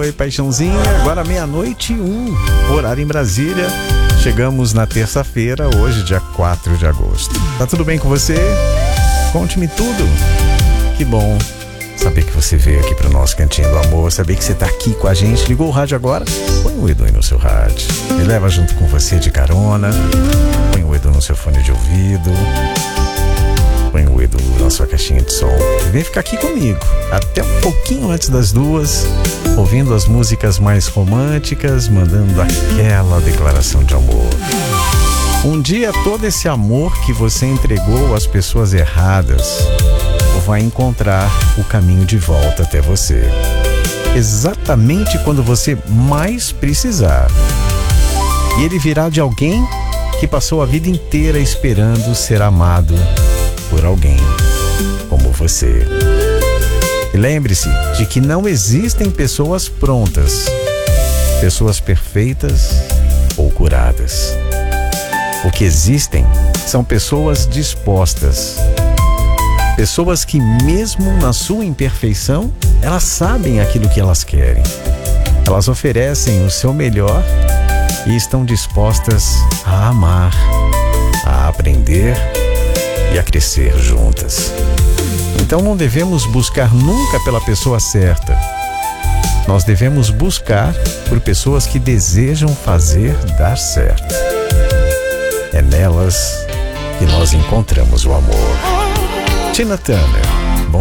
Oi, paixãozinha. Agora 00:01, horário em Brasília. Chegamos na terça-feira, hoje, dia 4 de agosto. Tá tudo bem com você? Conte-me tudo. Que bom saber que você veio aqui pro nosso Cantinho do Amor, saber que você tá aqui com a gente. Ligou o rádio agora? Põe o Edu aí no seu rádio. Me leva junto com você de carona. Põe o Edu no seu fone de ouvido. Põe o Edu na sua caixinha de som. E vem ficar aqui comigo, até um pouquinho antes das 2, ouvindo as músicas mais românticas, mandando aquela declaração de amor. Um dia todo esse amor que você entregou às pessoas erradas vai encontrar o caminho de volta até você. Exatamente quando você mais precisar. E ele virá de alguém que passou a vida inteira esperando ser amado por alguém como você. E lembre-se de que não existem pessoas prontas, pessoas perfeitas ou curadas. O que existem são pessoas dispostas, pessoas que mesmo na sua imperfeição, elas sabem aquilo que elas querem. Elas oferecem o seu melhor e estão dispostas a amar, a aprender e a crescer juntas. Então não devemos buscar nunca pela pessoa certa. Nós devemos buscar por pessoas que desejam fazer dar certo. É nelas que nós encontramos o amor. Tina Turner, bom